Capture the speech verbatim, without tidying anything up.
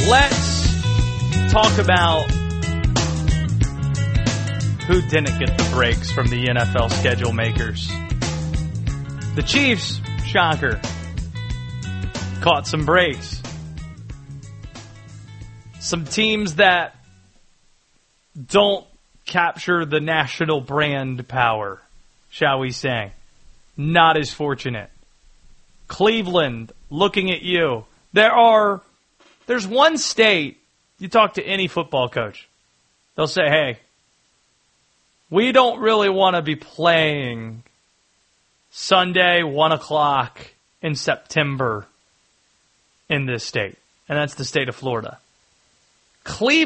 let's talk about who didn't get the breaks from the N F L schedule makers. The Chiefs, shocker, caught some breaks. Some teams that don't capture the national brand power, shall we say, not as fortunate. Cleveland, looking at you. There are, there's one state, you talk to any football coach, they'll say, hey, we don't really want to be playing Sunday, one o'clock in September in this state. And that's the state of Florida. Cleveland